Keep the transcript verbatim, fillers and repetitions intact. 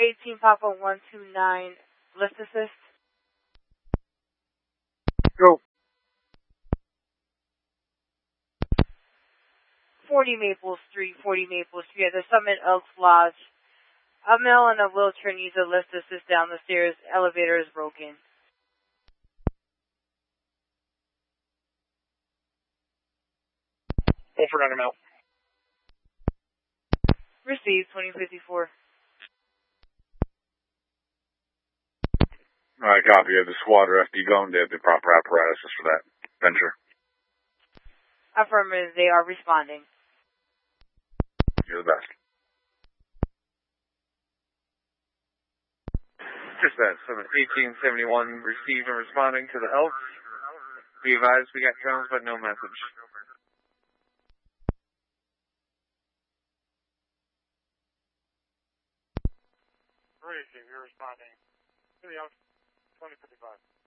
eighteen Papa one two nine, lift assist. Go. forty Maple Street, forty Maple Street at the Summit Elks Lodge. A male in a wheelchair needs a lift assist down the stairs. Elevator is broken. Fulford under male. Received, twenty fifty-four. Alright, copy. The squad or F D going. They have the proper apparatuses for that venture. Affirmative, they are responding. You're the best. Dispatch, Summit eighteen seventy-one, received and responding to the Elks. Be advised, we got drones, but no message. Receive, you're responding to the Elks, twenty fifty-five.